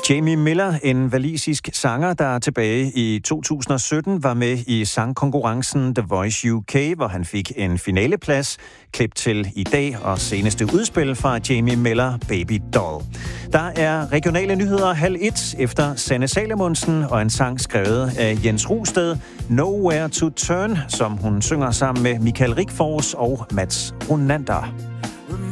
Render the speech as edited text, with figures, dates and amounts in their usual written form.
Jamie Miller, en walisisk sanger, der tilbage i 2017 var med i sangkonkurrencen The Voice UK, hvor han fik en finaleplads. Klip til i dag og seneste udspil fra Jamie Miller, Baby Doll. Der er regionale nyheder 12:30 efter Sanne Salomonsen og en sang skrevet af Jens Rusted, Nowhere to Turn, som hun synger sammen med Michael Rickfors og Mats Ronander.